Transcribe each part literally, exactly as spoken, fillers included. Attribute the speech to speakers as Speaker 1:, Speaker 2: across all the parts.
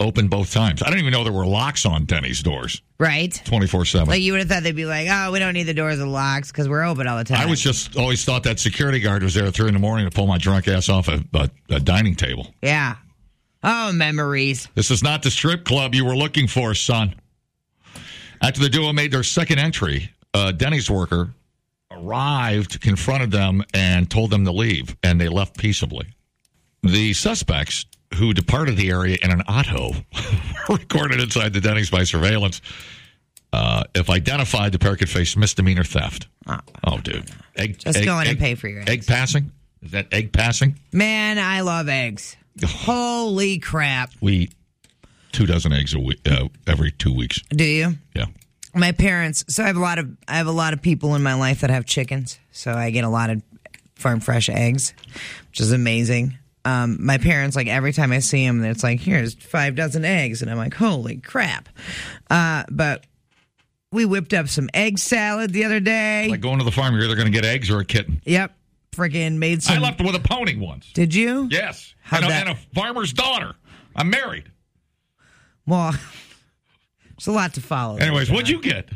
Speaker 1: open both times. I don't even know there were locks on Denny's doors.
Speaker 2: Right.
Speaker 1: twenty-four seven.
Speaker 2: Like you would have thought they'd be like, oh, we don't need the doors and locks because we're open all the time.
Speaker 1: I was just always thought that security guard was there at three in the morning to pull my drunk ass off a, a, a dining table.
Speaker 2: Yeah. Oh, memories.
Speaker 1: This is not the strip club you were looking for, son. After the duo made their second entry, a Denny's worker arrived, confronted them, and told them to leave, and they left peaceably. The suspects, who departed the area in an auto, were recorded inside the Denny's by surveillance. Uh, if identified, the pair could face misdemeanor theft. Oh, oh dude. Egg,
Speaker 2: Just
Speaker 1: egg,
Speaker 2: go in
Speaker 1: egg,
Speaker 2: and pay for your eggs.
Speaker 1: Egg passing? Is that egg passing?
Speaker 2: Man, I love eggs. Holy crap.
Speaker 1: We eat two dozen eggs a week, uh, every two weeks.
Speaker 2: Do you?
Speaker 1: Yeah.
Speaker 2: My parents, so I have a lot of I have a lot of people in my life that have chickens, so I get a lot of farm fresh eggs, which is amazing. Um, my parents, like every time I see them, it's like, here's five dozen eggs, and I'm like, holy crap! Uh, but we whipped up some egg salad the other day.
Speaker 1: Like going to the farm, you're either going to get eggs or a kitten.
Speaker 2: Yep, freaking made some.
Speaker 1: I left with a pony once.
Speaker 2: Did you?
Speaker 1: Yes,
Speaker 2: How'd
Speaker 1: and a,
Speaker 2: that...
Speaker 1: and a farmer's daughter. I'm married.
Speaker 2: Well. It's a lot to follow.
Speaker 1: Anyways, what'd you get?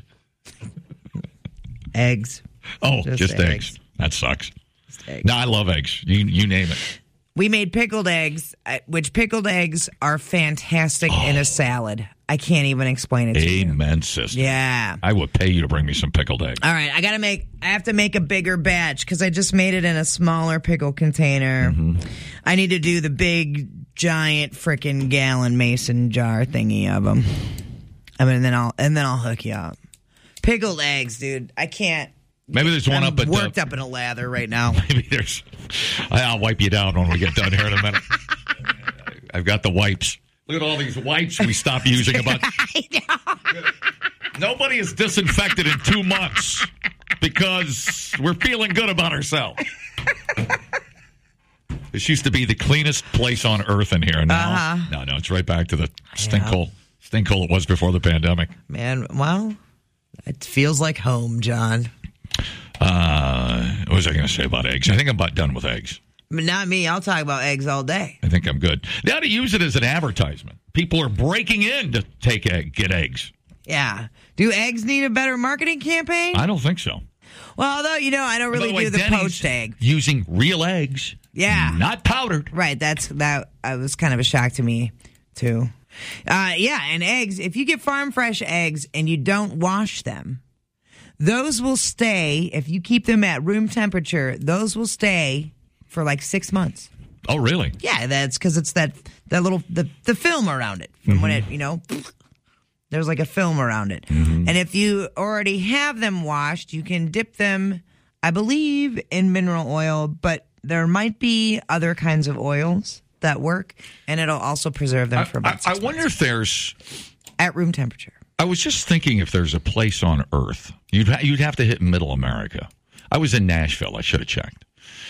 Speaker 2: Eggs.
Speaker 1: Oh,
Speaker 2: just,
Speaker 1: just eggs.
Speaker 2: eggs.
Speaker 1: That sucks.
Speaker 2: Eggs.
Speaker 1: No, I love eggs. You you name it.
Speaker 2: We made pickled eggs, which pickled eggs are fantastic oh. in a salad. I can't even explain it to you.
Speaker 1: Amen, sister.
Speaker 2: Yeah.
Speaker 1: I would pay you to bring me some pickled eggs.
Speaker 2: All right, I gotta make. I have to make a bigger batch because I just made it in a smaller pickle container. Mm-hmm. I need to do the big, giant, frickin' gallon mason jar thingy of them. I mean, and then I'll and then I'll hook you up. Pickled eggs, dude. I can't.
Speaker 1: Maybe there's one
Speaker 2: I'm
Speaker 1: up at
Speaker 2: worked
Speaker 1: the,
Speaker 2: up in a lather right now.
Speaker 1: Maybe there's. I'll wipe you down when we get done here in a minute. I've got the wipes. Look at all these wipes we stopped using about.
Speaker 2: I know.
Speaker 1: Nobody is disinfected in two months because we're feeling good about ourselves. This used to be the cleanest place on earth in here. Now, uh-huh. no, no, it's right back to the stinkhole. Yeah. Stinkhole it was before the pandemic.
Speaker 2: Man, well, it feels like home, John.
Speaker 1: Uh, what was I going to say about eggs? I think I'm about done with eggs.
Speaker 2: But not me. I'll talk about eggs all day.
Speaker 1: I think I'm good. They ought to use it as an advertisement. People are breaking in to take egg, get eggs.
Speaker 2: Yeah. Do eggs need a better marketing campaign?
Speaker 1: I don't think so.
Speaker 2: Well, although, you know, I don't really the way, do the
Speaker 1: Denny's
Speaker 2: poached egg.
Speaker 1: Using real eggs.
Speaker 2: Yeah.
Speaker 1: Not powdered.
Speaker 2: Right. That's that uh, was kind of a shock to me, too. Uh, yeah, and eggs, if you get farm fresh eggs and you don't wash them, those will stay, if you keep them at room temperature, those will stay for like six months.
Speaker 1: Oh, really?
Speaker 2: Yeah, that's because it's that, that little, the, the film around it. From mm-hmm. when it, you know, there's like a film around it. Mm-hmm. And if you already have them washed, you can dip them, I believe, in mineral oil, but there might be other kinds of oils that work, and it'll also preserve them for about
Speaker 1: I,
Speaker 2: six
Speaker 1: I, I wonder
Speaker 2: months.
Speaker 1: if there's...
Speaker 2: At room temperature.
Speaker 1: I was just thinking if there's a place on Earth, you'd, ha- you'd have to hit middle America. I was in Nashville. I should have checked.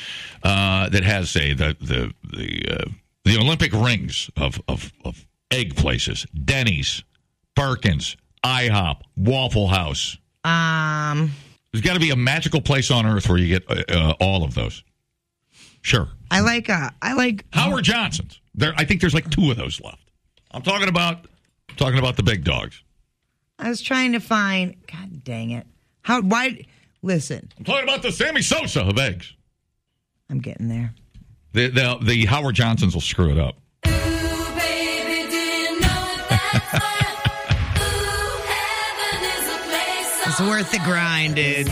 Speaker 1: Uh, that has a the the the, uh, the Olympic rings of, of, of egg places. Denny's, Perkins, IHOP, Waffle House.
Speaker 2: Um,
Speaker 1: There's got to be a magical place on Earth where you get uh, uh, all of those. Sure.
Speaker 2: I like uh, I like
Speaker 1: Howard Johnson's. There, I think there's like two of those left. I'm talking about I'm talking about the big dogs.
Speaker 2: I was trying to find. God dang it! How? Why? Listen.
Speaker 1: I'm talking about the Sammy Sosa of eggs.
Speaker 2: I'm getting there.
Speaker 1: The the, the Howard Johnsons will screw it up.
Speaker 3: Ooh, baby, do you know that's Ooh, heaven is a place.
Speaker 2: It's worth the grind, dude.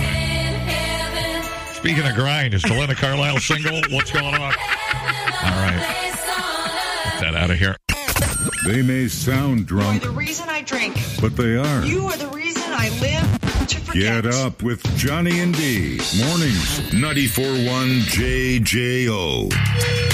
Speaker 1: Speaking of grind, is the Linda Carlisle single? What's going on? All right. Get that out of here.
Speaker 4: They may sound drunk.
Speaker 5: You're the reason I drink.
Speaker 4: But they are.
Speaker 5: You are the reason I live to forget.
Speaker 4: Get up with Johnny and D. Mornings, ninety-four point one J J O.